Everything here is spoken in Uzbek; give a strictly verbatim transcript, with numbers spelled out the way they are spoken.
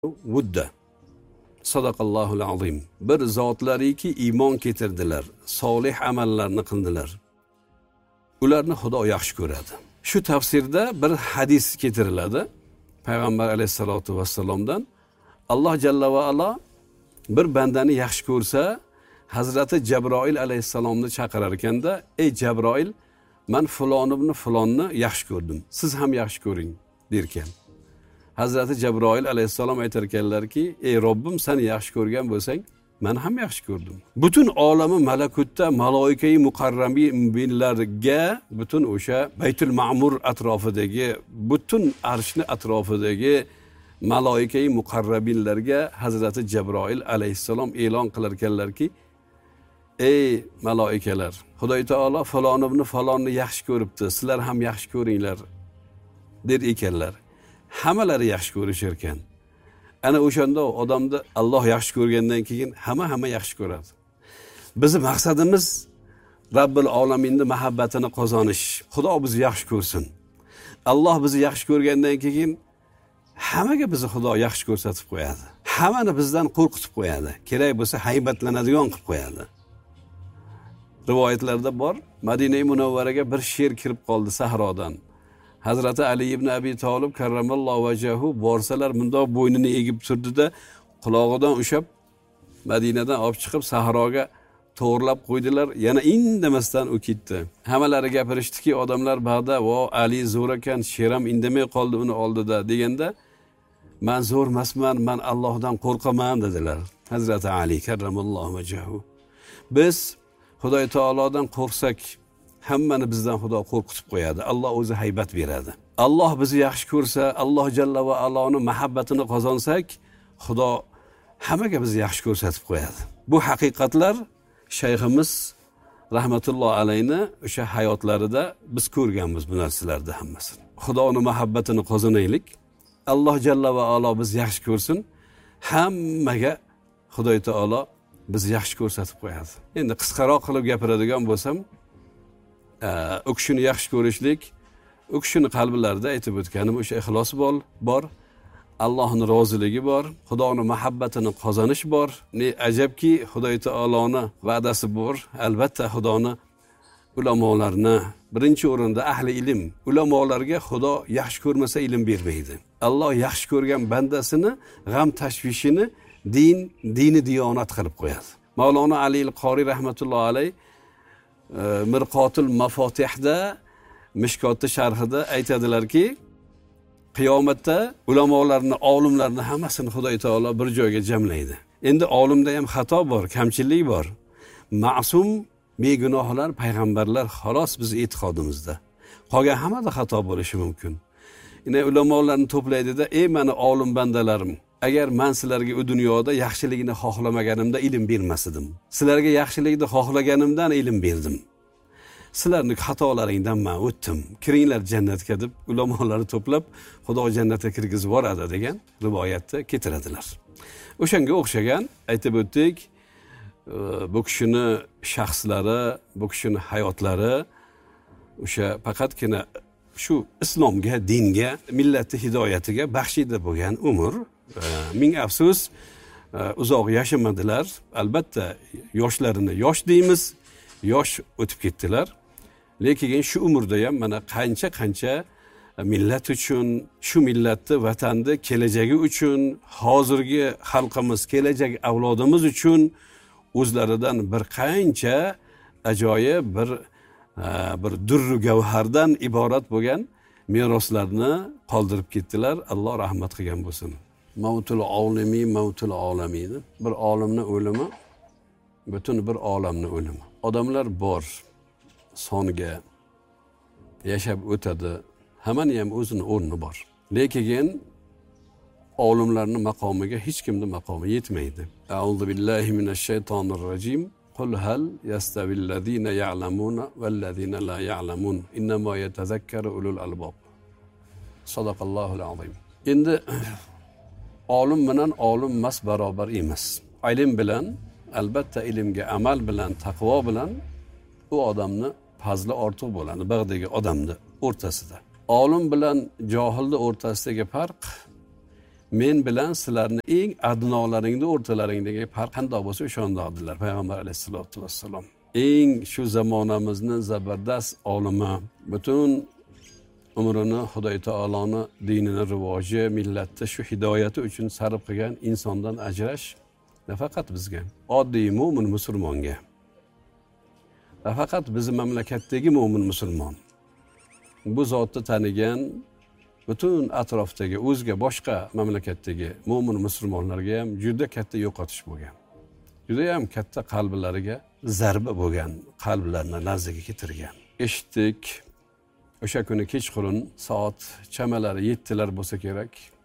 Vudda. Sadaqallohul azim. Bir zotlariki iymon keltirdilar, solih amallarni qildilar. Ularni Xudo yaxshi ko'radi. Shu tafsirda bir hadis keltiriladi. Payg'ambar alayhisolatu vassalomdan Alloh jalla va ala bir bandani yaxshi ko'rsa, Hazrati Jabroil alayhisalomni chaqirar ekanda, "Ey Jabroil, men fulon ibn fulonni yaxshi ko'rdim. Siz ham yaxshi ko'ring" derkan. Hazrati Jabroil alayhissalom aytar ekanlarki, "Ey Robbim, seni yaxshi ko'rgan bo'lsang, men ham yaxshi ko'rdim." Butun olami malakutda maloikai muqarrabinlarga, butun o'sha Baytul Ma'mur atrofidagi, butun arshni atrofidagi maloikai muqarrabinlarga Hazrati Jabroil alayhissalom e'lon qilar ekanlarki, "Ey maloikalar, Xudoy taolo falon ibn falonni yaxshi ko'ribdi, sizlar ham yaxshi ko'ringlar" der ekanlar. Hammalari yaxshi ko'rishar ekan. Ana o'shanda odamni Alloh yaxshi ko'rgandan keyin hamma hamma yaxshi ko'radi. Bizning maqsadimiz Robbil olaminning muhabbatini qozonish. Xudo bizni yaxshi ko'rsin. Alloh bizni yaxshi ko'rgandan keyin hammaga bizni Xudo yaxshi ko'rsatib qo'yadi. Hammani bizdan qo'rqitib qo'yadi. Kerak bo'lsa haybatlanadigan qilib qo'yadi. Rivoyatlarda bor, Madina-i Munavvaraga bir sher kirib qoldi sahrodan. Hazrati Ali ibn Abi Talib karramallohu vajhahu borsalar mundoq bo'ynini egib turdi-da, qulog'idan ushab Madinadan olib chiqib sahroga to'g'rilab qo'ydilar. Yana indamasdan u ketdi. Hammalari gapirishdiki, odamlar ba'da "Vo, Ali zo'r ekan, sheram indamay qoldi uni oldida" deganda, "Men zo'r emasman, men Allohdan qo'rqaman" dedilar. Hazrati Ali karramallohu vajhahu. Biz Xudoy taolodan qo'rqsak, hammani bizdan Xudo qo'rqitib qo'yadi. Alloh o'zi haybat beradi. Alloh bizni yaxshi ko'rsa, Alloh jalla va aloning muhabbatini qozonsak, Xudo hammaga bizni yaxshi ko'rsatib qo'yadi. Bu haqiqatlar shayximiz rahmatulloh alayni o'sha hayotlarida biz ko'rganmiz bu narsalarni hammasini. Xudoning muhabbatini qozonaylik. Alloh jalla va alo bizni yaxshi ko'rsin. Hammaga Xudoy taolo bizni yaxshi ko'rsatib qo'yadi. Endi qisqaroq qilib gapiradigan bo'lsam, u kishini yaxshi ko'rishlik, u kishini qalblarida aytib o'tganim o'sha ixlos bor, bor. Allohning roziligi bor, Xudoning muhabbatini qozonish bor. Ne ajabki, Xudoy taoloning va'dasi bor. Albatta Xudoning ulamolarni birinchi o'rinda ahli ilm, ulamolarga Xudo yaxshi ko'rmasa ilm bermaydi. Alloh yaxshi ko'rgan bandasini g'am tashvishini din, dini diyonat qilib qo'yadi. Mavlona Ali al-Qori rahmatullohi alayh Mirqotul Mafatihda, Mishkotda sharhida aytadilarki, qiyomatda ulamolarni, olimlarni hammasini Xudoy taolo bir joyga jamlaydi. Endi olimda ham xato bor, kamchilik bor. Ma'sum, begunohlar, payg'ambarlar xolos biz e'tiqodimizda. Qolgan hammada xato bo'lishi mumkin. Ina ulamolarni to'playdi-da, "Ey meni olim bandalarim, agar men sizlarga u dunyoda yaxshilikni xohlamaganimda ilm bermas edim. Sizlarga yaxshilikni xohlaganimdan ilm berdim. Sizlarning xatolaringdan men o'tdim. Kiringlar jannatga" deb ulamolarni to'plab Xudo jannatga kirgizib yuboradi degan rivoyatda keltiradilar. O'shanga o'xshagan aytib o'tdik, bu kishini shaxslari, bu kishini hayotlari o'sha faqatgina shu islomga, dinga, millatning hidoyatiga baxshida bo'lgan umr. Ming afsus, uzoq yashamadilar. Albatta yoshlarini yosh deymiz, yosh o'tib ketdilar. Lekin shu umrda ham mana qancha-qancha millat uchun, shu millatni, vatanni kelajagi uchun, hozirgi xalqimiz, kelajak avlodimiz uchun o'zlaridan bir qancha ajoyib bir bir durru gavhardan iborat bo'lgan meroslarni qoldirib ketdilar. Alloh rahmat qilgan bo'lsin. Mavtul olimi, mavtul olamiydi. Bir olimning o'limi, butun bir olamning o'limi. Odamlar bor, songa yashab o'tadi. Hammani ham o'zining o'rni bor. Lekin olimlarning maqomiga hech kimning maqomi yetmaydi. A'udhu billahi minash shaytonir rojim. Qul hal yastavillazina ya'lamuna vallazina la ya'lamun. Innama yatazakkaru ulul albab. Sadaqallohul azim. Endi olim bilan olim emas barobar emas. Ilm bilan, albatta ilmga amal bilan, taqvo bilan u odamni fazli ortiq bo'ladi, bag'dagi odamni o'rtasida. Olim bilan johilning o'rtasidagi farq men bilan sizlarni eng adnolaringni o'rtalaringdagi farq qandoq bo'lsa o'shanda dedilar payg'ambar alayhissalotu vassalom. Eng shu zamonamizni zabardast olimi, butun umrini Xudoy taoloni dinini rivoji, millatda shu hidoyati uchun sarf qilgan insondan ajrash nafaqat bizga, oddiy mo'min musulmonga, nafaqat bizni mamlakatdagi mo'min musulmon, bu zotni tanigan butun atrofdagi o'zga boshqa mamlakatdagi mo'min musulmonlarga ham juda katta yo'qotish bo'lgan. Juda ham katta qalblariga zarba bo'lgan, qalblarini larzaga keltirgan. Eshitdik, o'sha kuni kechqurun soat chamalari yettilar bo'lsa kerak,